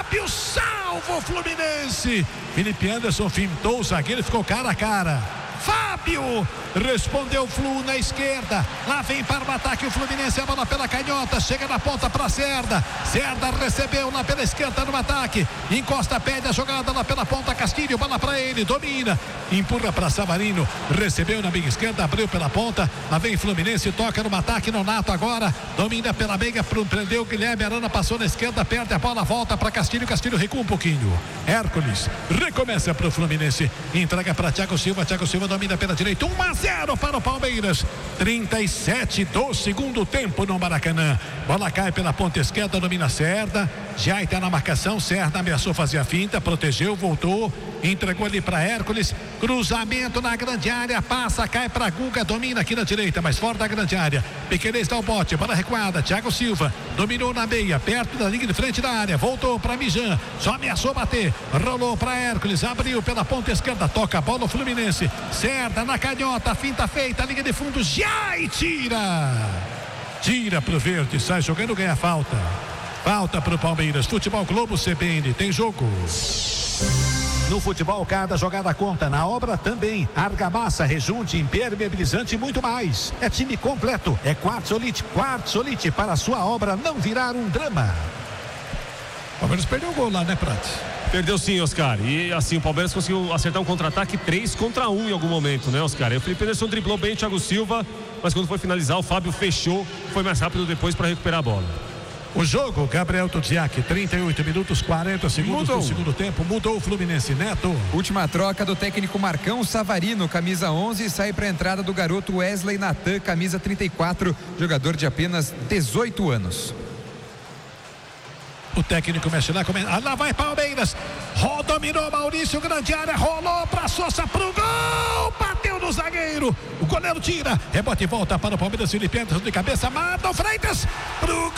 Fábio salva o Fluminense. Felipe Anderson fintou o zagueiro e ficou cara a cara. Fábio respondeu o Flu na esquerda. Lá vem para o ataque o Fluminense. A bola pela canhota. Chega na ponta para Cerda. Cerda recebeu lá pela esquerda no ataque. Encosta, pede a jogada lá pela ponta. Castilho, bola para ele. Domina. Empurra para Savarino. Recebeu na meia esquerda. Abriu pela ponta. Lá vem Fluminense. Toca no ataque. Nonato agora. Domina pela meia. Prendeu o Guilherme. Arana passou na esquerda. Perde a bola. Volta para Castilho. Castilho recua um pouquinho. Hércules recomeça para o Fluminense. Entrega para Thiago Silva. Thiago Silva domina pela direita. 1-0 para o Palmeiras. 37 do segundo tempo no Maracanã. Bola cai pela ponta esquerda, domina Cerda. Já está na marcação. Cerda ameaçou fazer a finta, protegeu, voltou, entregou ali para Hércules. Cruzamento na grande área, passa, cai para Guga, domina aqui na direita, mas fora da grande área. Piquerez dá o bote, bola recuada. Thiago Silva dominou na meia, perto da linha de frente da área. Voltou para Mijan, só ameaçou bater. Rolou para Hércules, abriu pela ponta esquerda, toca a bola o Fluminense. Cerda na canhota, finta feita, linha de fundo, já e tira pro verde, sai jogando, ganha falta. Falta pro Palmeiras. Futebol Globo CBN, tem jogo. No futebol, cada jogada conta. Na obra também. Argamassa, rejunte, impermeabilizante e muito mais. É time completo. É Quartzolite. Quartzolite para a sua obra não virar um drama. O Palmeiras perdeu o gol lá, né, Prates? Perdeu sim, Oscar. E assim, o Palmeiras conseguiu acertar um contra-ataque 3-1 em algum momento, né, Oscar? E o Felipe Anderson driblou bem o Thiago Silva, mas quando foi finalizar, o Fábio fechou, foi mais rápido depois para recuperar a bola. O jogo, Gabriel Tudziak, 38 minutos, 40 segundos do segundo tempo, mudou o Fluminense. Neto. Última troca do técnico Marcão. Savarino, camisa 11, sai para a entrada do garoto Wesley Natan, camisa 34, jogador de apenas 18 anos. O técnico mexe lá, lá vai Palmeiras. Dominou Maurício, grande área, rolou para Sousa pro gol, bateu no zagueiro. O goleiro tira, rebote e volta para o Palmeiras. Felipe Anderson de cabeça, mata o Freitas pro